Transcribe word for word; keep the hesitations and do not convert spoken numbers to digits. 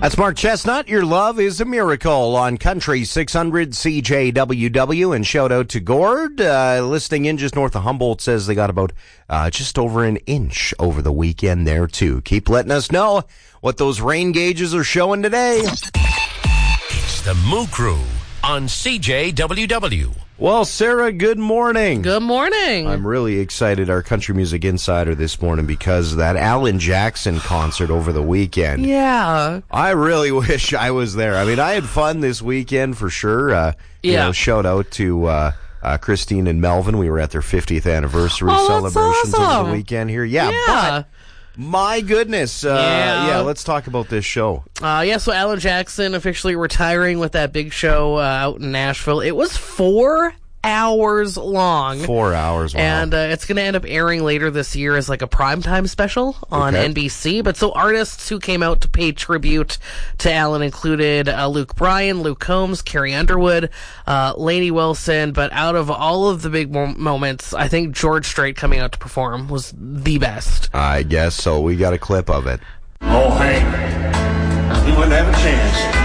That's Mark Chestnut. Your love is a miracle on Country six hundred C J W W. And shout out to Gord, uh, listening in just north of Humboldt, says they got about uh, just over an inch over the weekend there, too. Keep letting us know what those rain gauges are showing today. It's the Moo Crew on C J W W. Well, Sarah, good morning. Good morning. I'm really excited, our country music insider this morning, because that Alan Jackson concert over the weekend. Yeah. I really wish I was there. I mean, I had fun this weekend for sure. Uh, you Yeah. know, shout out to uh, uh, Christine and Melvin. We were at their fiftieth anniversary Oh, that's celebrations over awesome. the weekend here. Yeah, Yeah. but my goodness. Uh, Yeah. yeah, let's talk about this show. Uh, yeah, so Alan Jackson officially retiring with that big show uh, out in Nashville. It was four hours long. Four hours. Wow. And uh, it's going to end up airing later this year as like a primetime special on Okay. N B C. But so artists who came out to pay tribute to Alan included uh, Luke Bryan, Luke Combs, Carrie Underwood, uh, Lainey Wilson. But out of all of the big mo- moments, I think George Strait coming out to perform was the best. I guess so. We got a clip of it. Oh, Hank, he wouldn't have a chance.